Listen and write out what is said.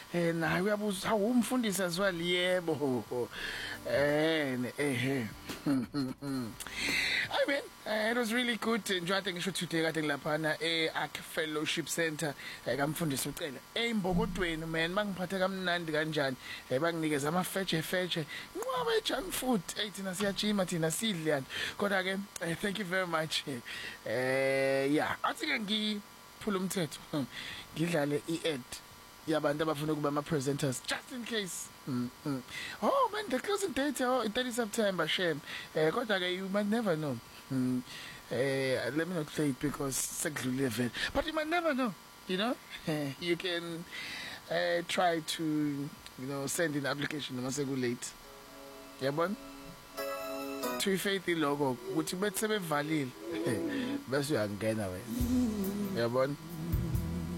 naye uyabuza hawu umfundisi as well yebo I mean, it was really good nje kade ngisho today kade ngilaphana Ark Fellowship Center kamfundisi ucela eMbokodweni man mangiphathe kamnandi kanjani banginikeza amafeje nqwaba junk food thina siyajima thina sidle yanti kodwa ke thank you very much yeah athi ke ngiphula umthetho ngidlale iad yabantu abafuna kuba ama presenters just in case oh man the closing date 30 September shame kodwa ke you might never know let me not play it because sekudlule event but you might never know you know you can try to send in application noma seku late yabona to faith logo ukuthi bese bevalile bese uyangena wena yabona